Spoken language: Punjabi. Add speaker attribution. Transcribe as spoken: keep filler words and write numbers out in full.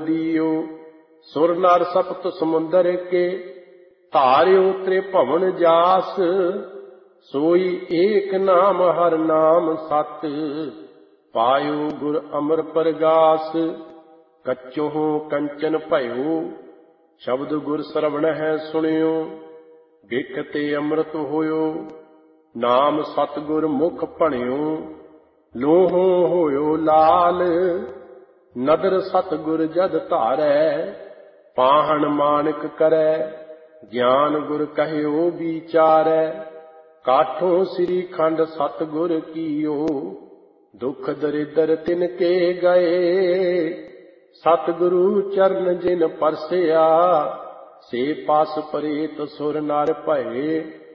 Speaker 1: नदियो सुर नर सप्त समुंदर के धार्यो त्रिभुवन जास सोई एक नाम हर नाम सत पायो गुर अमर परगास कच्चो कंचन भयो शब्द गुर श्रवण है सुनियो ਵੇਖਤੇ ਅੰਮ੍ਰਿਤ ਹੋਇਓ ਨਾਮ ਸਤਿਗੁਰ ਮੁਖ ਭਣਿਓ ਲੋਹੋਂ ਹੋਇਓ ਲਾਲ ਨਦਰ ਸਤਿਗੁਰ ਜਦ ਧਾਰੈ ਪਾਹਣ ਮਾਨਕ ਕਰੈ ਗਿਆਨ ਗੁਰ ਕਹਿਓ ਵਿਚਾਰੈ ਕਾਠੋਂ ਸ੍ਰੀ ਖੰਡ ਸਤਿਗੁਰ ਕੀਓ ਦੁਖ ਦਰਿਦਰ ਤਿਨ ਕੇ ਗਏ ਸਤਿਗੁਰੂ ਚਰਨ ਜਿਨ ਪਰਸਿਆ ਸੇ ਪਾਸ ਪਰੇਤ ਸੁਰ ਨਰ ਭਏ